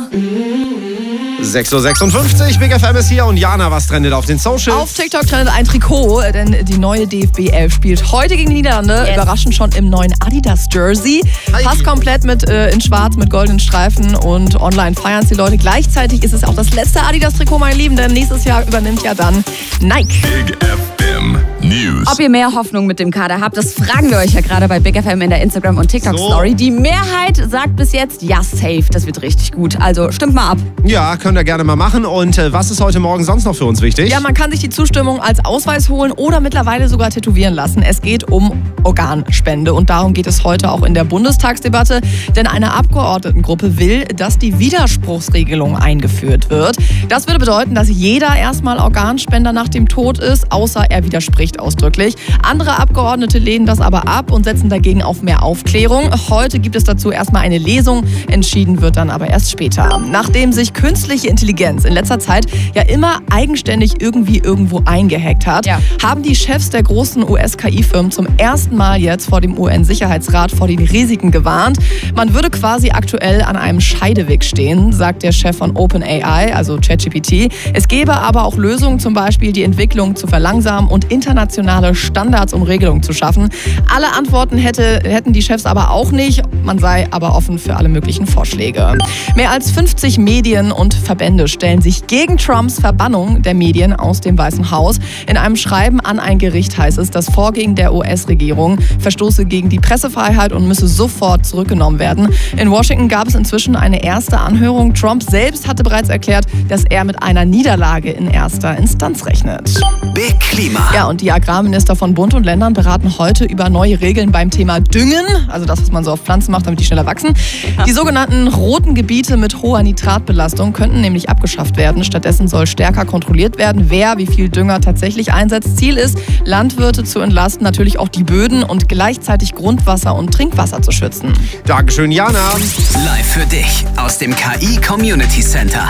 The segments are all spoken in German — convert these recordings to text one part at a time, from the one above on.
6:56 Uhr, Big FM ist hier und Jana, was trendet auf den Socials? Auf TikTok trendet ein Trikot, denn die neue DFB 11 spielt heute gegen die Niederlande. Yes. Überraschend schon im neuen Adidas-Jersey. Passt komplett in schwarz mit goldenen Streifen und online feiern es die Leute. Gleichzeitig ist es auch das letzte Adidas-Trikot, meine Lieben, denn nächstes Jahr übernimmt ja dann Nike. Big FM News. Ob ihr mehr Hoffnung mit dem Kader habt, das fragen wir euch ja gerade bei Big FM in der Instagram- und TikTok-Story. Die Mehrheit sagt bis jetzt, ja, safe, das wird richtig gut. Also stimmt mal ab. Ja, könnt ihr gerne mal machen. Und was ist heute Morgen sonst noch für uns wichtig? Ja, man kann sich die Zustimmung als Ausweis holen oder mittlerweile sogar tätowieren lassen. Es geht um Organspende und darum geht es heute auch in der Bundestagsdebatte. Denn eine Abgeordnetengruppe will, dass die Widerspruchsregelung eingeführt wird. Das würde bedeuten, dass jeder erstmal Organspender nach dem Tod ist, außer er widerspricht ausdrücklich. Andere Abgeordnete lehnen das aber ab und setzen dagegen auf mehr Aufklärung. Heute gibt es dazu erstmal eine Lesung. Entschieden wird dann aber erst später. Nachdem sich künstliche Intelligenz in letzter Zeit ja immer eigenständig irgendwie irgendwo eingehackt hat, haben die Chefs der großen US-KI-Firmen zum ersten Mal jetzt vor dem UN-Sicherheitsrat vor den Risiken gewarnt. Man würde quasi aktuell an einem Scheideweg stehen, sagt der Chef von OpenAI, also ChatGPT. Es gäbe aber auch Lösungen, zum Beispiel die Entwicklung zu verlangsamen und internationale Standards und Regelungen zu schaffen. Alle Antworten hätten die Chefs aber auch nicht. Man sei aber offen für alle möglichen Vorschläge. Mehr als 50 Medien und Verbände stellen sich gegen Trumps Verbannung der Medien aus dem Weißen Haus. In einem Schreiben an ein Gericht heißt es, das Vorgehen der US-Regierung verstoße gegen die Pressefreiheit und müsse sofort zurückgenommen werden. In Washington gab es inzwischen eine erste Anhörung. Trump selbst hatte bereits erklärt, dass er mit einer Niederlage in erster Instanz rechnet. Big Klima. Ja, und die Agrarminister von Bund und Ländern beraten heute über neue Regeln beim Thema Düngen, also das, was man so auf Pflanzen macht, damit die schneller wachsen. Die sogenannten roten Gebiete mit hoher Nitratbelastung könnten nämlich abgeschafft werden. Stattdessen soll stärker kontrolliert werden, wer wie viel Dünger tatsächlich einsetzt. Ziel ist, Landwirte zu entlasten, natürlich auch die Böden und gleichzeitig Grundwasser und Trinkwasser zu schützen. Dankeschön, Jana. Live für dich aus dem KI Community Center.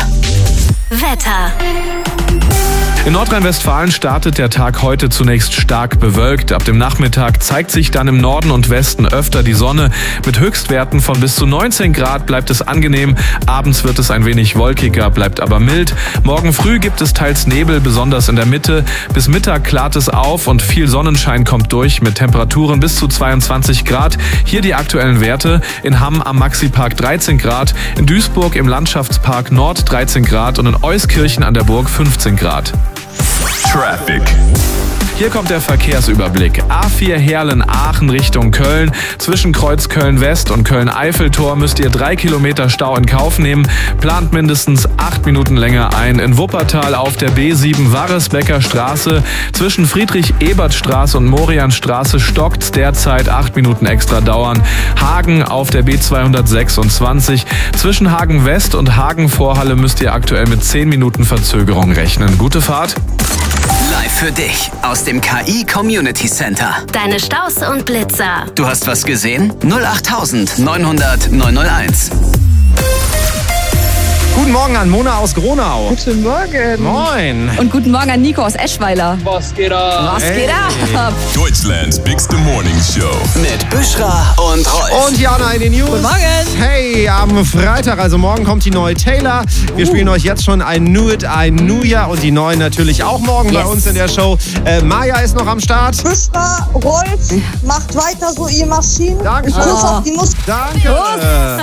Wetter. In Nordrhein-Westfalen startet der Tag heute zunächst stark bewölkt. Ab dem Nachmittag zeigt sich dann im Norden und Westen öfter die Sonne. Mit Höchstwerten von bis zu 19 Grad bleibt es angenehm. Abends wird es ein wenig wolkiger, bleibt aber mild. Morgen früh gibt es teils Nebel, besonders in der Mitte. Bis Mittag klart es auf und viel Sonnenschein kommt durch mit Temperaturen bis zu 22 Grad. Hier die aktuellen Werte. In Hamm am Maxipark 13 Grad, in Duisburg im Landschaftspark Nord 13 Grad und in Euskirchen an der Burg 15 Grad. Traffic. Hier kommt der Verkehrsüberblick. A4 Heerlen-Aachen Richtung Köln. Zwischen Kreuz Köln-West und Köln-Eiffeltor müsst ihr 3 Kilometer Stau in Kauf nehmen. Plant mindestens 8 Minuten länger ein. In Wuppertal auf der B7 Warresbecker Straße. Zwischen Friedrich-Ebert-Straße und Morianstraße stockt's derzeit 8 Minuten extra dauern. Hagen auf der B226. Zwischen Hagen-West und Hagen-Vorhalle müsst ihr aktuell mit 10 Minuten Verzögerung rechnen. Gute Fahrt. Live für dich aus dem KI Community Center. Deine Staus und Blitzer. Du hast was gesehen? 08000 900 901. Guten Morgen an Mona aus Gronau. Guten Morgen. Moin. Und guten Morgen an Nico aus Eschweiler. Was geht ab? Was geht ab? Deutschlands Bigste Morning Show. Mit Büschra und Rolf. Und Jana in den News. Guten Morgen. Hey, am Freitag, also morgen kommt die neue Taylor. Wir spielen euch jetzt schon ein New It, ein New Year und die neuen natürlich auch morgen bei uns in der Show. Maja ist noch am Start. Büschra, Rolf, macht weiter so, ihr Maschinen. Danke. Kuss auf die Nuss. Danke.